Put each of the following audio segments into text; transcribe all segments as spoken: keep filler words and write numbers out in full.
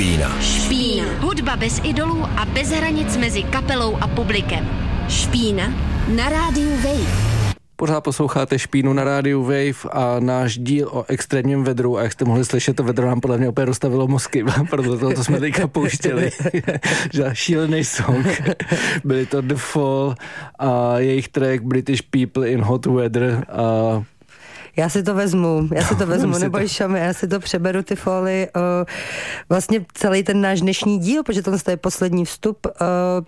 Špína. Špína. Hudba bez idolů a bez hranic mezi kapelou a publikem. Špína na rádiu Wave. Pořád posloucháte Špínu na rádiu Wave a náš díl o extrémním vedru, a jak jste mohli slyšet, to vedro nám podle mě opět rozstavilo mozky, proto to, co jsme teďka pouštěli. Že šílený song. Byli to The Fall a jejich track British People in Hot Weather a Já si to vezmu, já si to vezmu, neboj Šami, já si to přeberu, ty Fally. Uh, vlastně celý ten náš dnešní díl, protože tohle je poslední vstup, uh,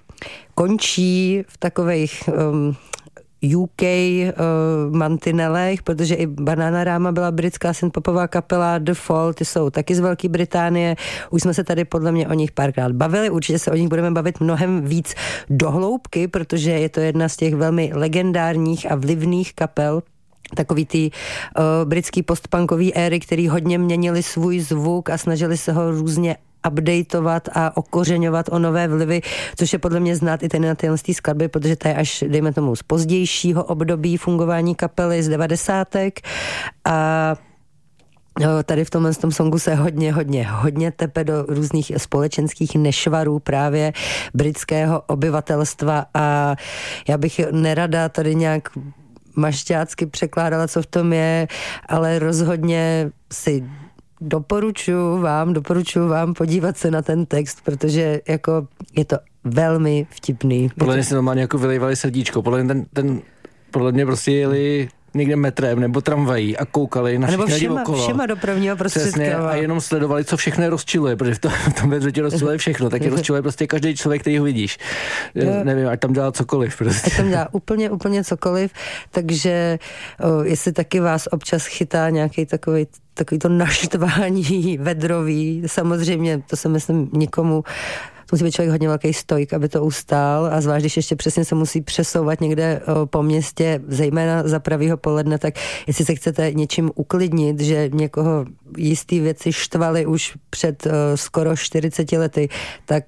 končí v takových um, U K uh, mantinelech, protože i Bananarama byla britská synthpopová kapela, The Fall, ty jsou taky z Velké Británie. Už jsme se tady podle mě o nich párkrát bavili, určitě se o nich budeme bavit mnohem víc dohloubky, protože je to jedna z těch velmi legendárních a vlivných kapel, takový ty uh, britský postpunkový éry, který hodně měnili svůj zvuk a snažili se ho různě updateovat a okořeňovat o nové vlivy, což je podle mě znát i tady na tyhle skladby, protože to je až, dejme tomu, z pozdějšího období fungování kapely z devadesátek a tady v tomhle tom songu se hodně, hodně, hodně tepe do různých společenských nešvarů právě britského obyvatelstva a já bych nerada tady nějak mašťácky překládala, co v tom je, ale rozhodně si doporučuji vám, doporučuji vám podívat se na ten text, protože jako je to velmi vtipný. Podle mě si normálně jako vylejvali srdíčko, podle mě ten, ten podle mě prostě jeli někde metrem nebo tramvají a koukali na všechny lidi okolo. Všema dopravního prostředka. A jenom sledovali, co všechno je rozčiluje, protože v tom, v tom vedru tě rozčiluje všechno, tak je rozčiluje prostě každý člověk, který ho vidíš. Jo. Nevím, ať tam dělá cokoliv. Prostě. Ať tam dělá úplně, úplně cokoliv, takže o, jestli taky vás občas chytá nějaký takový takový to naštvání vedrový, samozřejmě, to se myslím nikomu, musí být člověk hodně velký stoik, aby to ustál a zvlášť, když ještě přesně se musí přesouvat někde o, po městě, zejména za pravýho poledne, tak jestli se chcete něčím uklidnit, že někoho jistý věci štvaly už před o, skoro čtyřiceti lety, tak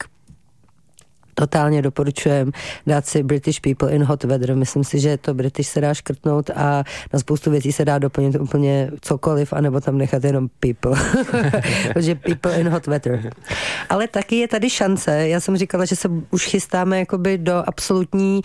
totálně doporučujem dát si British People in Hot Weather. Myslím si, že to British se dá škrtnout a na spoustu věcí se dá doplnit úplně cokoliv, anebo tam nechat jenom people. Protože People in Hot Weather. Ale taky je tady šance. Já jsem říkala, že se už chystáme jakoby do absolutního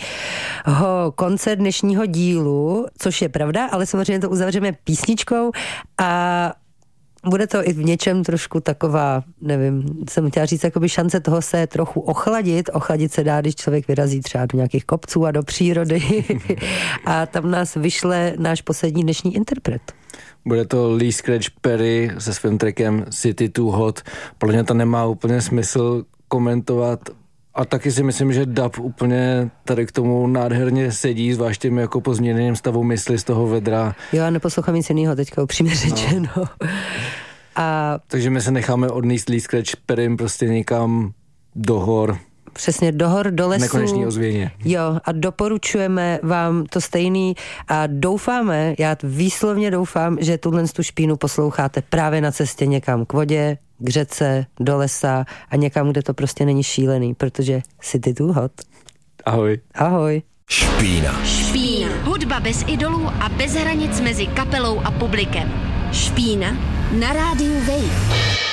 konce dnešního dílu, což je pravda, ale samozřejmě to uzavřeme písničkou a bude to i v něčem trošku taková, nevím, jsem chtěla říct, jakoby šance toho se trochu ochladit. Ochladit se dá, když člověk vyrazí třeba do nějakých kopců a do přírody. A tam nás vyšle náš poslední dnešní interpret. Bude to Lee Scratch Perry se svým trackem City Too Hot. Podle mě to nemá úplně smysl komentovat. A taky si myslím, že dub úplně tady k tomu nádherně sedí, zvláště mi jako po změněném stavu mysli z toho vedra. Jo, a neposlouchám nic jinýho teďka, upřímně řečeno. No. A takže my se necháme odníst Lee Scratch Perrym prostě někam do hor. Přesně, do hor, do lesů. Nekonečný ozvěně. Jo, a doporučujeme vám to stejný a doufáme, já výslovně doufám, že tuhle tu špínu posloucháte právě na cestě někam k vodě, k řece, do lesa a někam, kde to prostě není šílený, protože City Too Hot. Ahoj. Ahoj. Špína. Špína. Hudba bez idolů a bez hranic mezi kapelou a publikem. Špína na rádiu Wave.